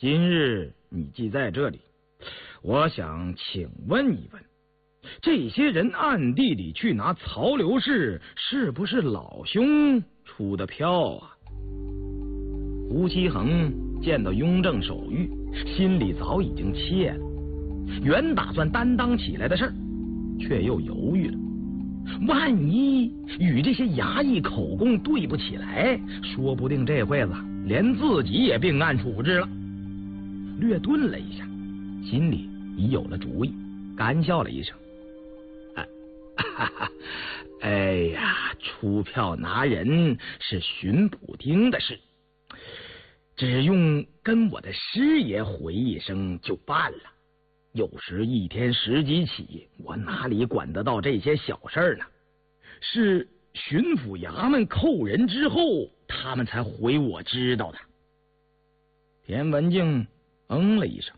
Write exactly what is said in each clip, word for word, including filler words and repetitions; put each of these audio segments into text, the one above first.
今日你既在这里，我想请问一问，这些人暗地里去拿曹刘氏，是不是老兄出的票啊？胡锡恒见到雍正手谕，心里早已经怯了，原打算担当起来的事儿，却又犹豫了。万一与这些衙役口供对不起来，说不定这会子连自己也并案处置了。略顿了一下，心里已有了主意，干笑了一声：“啊，哈哈，哎呀，出票拿人是巡捕丁的事，只用跟我的师爷回一声就办了。有时一天十几起，我哪里管得到这些小事呢？是巡抚衙门扣人之后，他们才回我知道的。”田文镜嗯了一声：“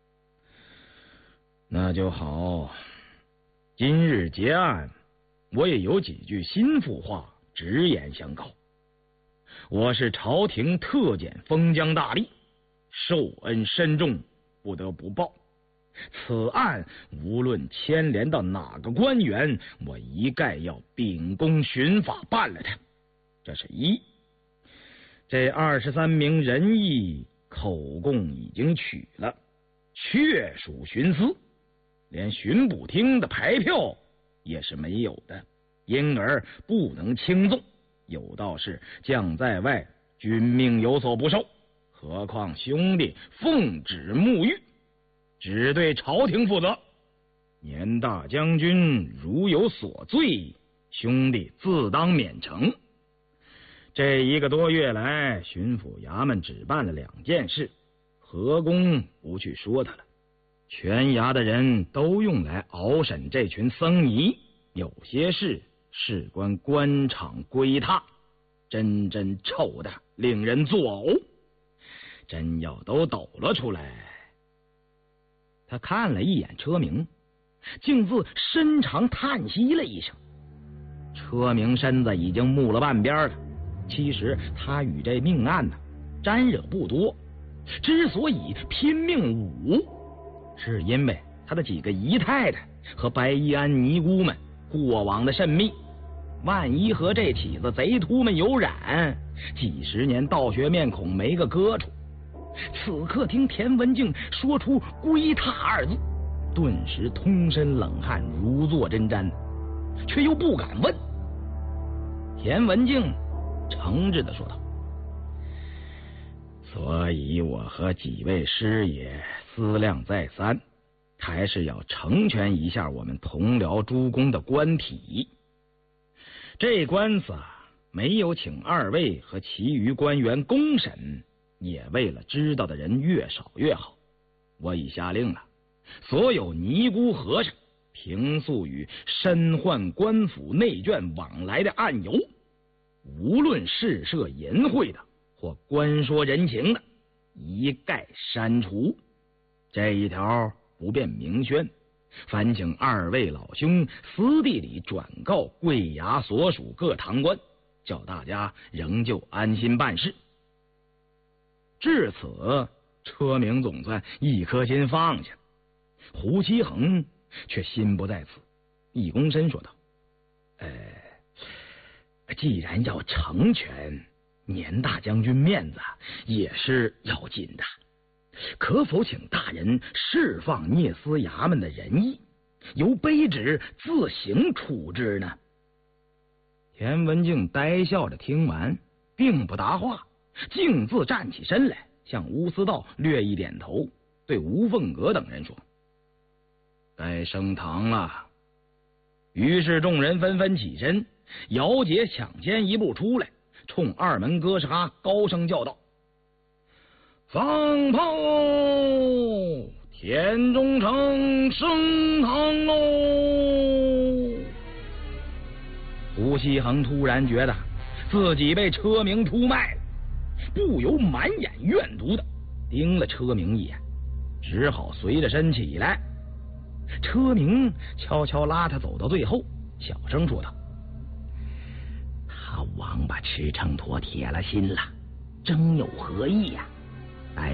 那就好。今日结案，我也有几句心腹话直言相告。我是朝廷特检封疆大吏，受恩深重，不得不报。此案无论牵连到哪个官员，我一概要秉公循法办了他。这是一。这二十三名人役口供已经取了，确属徇私，连巡捕厅的牌票也是没有的，因而不能轻纵。有道是将在外，君命有所不受，何况兄弟奉旨沐浴，只对朝廷负责。年大将军如有所罪，兄弟自当免惩。这一个多月来，巡抚衙门只办了两件事，何公不去说他了。全衙的人都用来熬审这群僧尼，有些事事关官场归榻，真真臭的令人作呕。真要都抖了出来。他看了一眼车明，竟自深长叹息了一声。车明身子已经木了半边了，其实他与这命案呢沾惹不多，之所以拼命舞，是因为他的几个姨太太和白衣安尼姑们过往的甚密，万一和这起子贼秃们有染，几十年道学面孔没个搁处。此刻听田文镜说出归榻二字，顿时通身冷汗如坐针毡，却又不敢问。田文镜诚挚地说道：“所以我和几位师爷思量再三，还是要成全一下我们同僚诸公的官体。这官司啊，没有请二位和其余官员公审，也为了知道的人越少越好。我已下令了，所有尼姑和尚平素与身宦官府内眷往来的案由，无论事涉淫秽的或官说人情的，一概删除。这一条不便明宣，烦请二位老兄私地里转告贵衙所属各堂官，叫大家仍旧安心办事。”至此，车明总算一颗心放下，胡锡恒却心不在此，一躬身说道：“呃，既然要成全，年大将军面子也是要紧的，可否请大人释放聂司衙门的人役，由卑职自行处置呢？”田文镜呆笑着听完，并不答话，径自站起身来，向乌思道略一点头，对吴凤阁等人说：“该升堂了。”于是众人纷纷起身，姚杰抢先一步出来，冲二门哥沙高声叫道：“放炮！田中诚升堂喽！”胡锡恒突然觉得自己被车明出卖了，不由满眼怨毒的盯了车明一眼，只好随着身起来。车明悄悄拉他走到最后，小声说道：“他王八吃秤砣铁了心了，真有何意呀、啊？”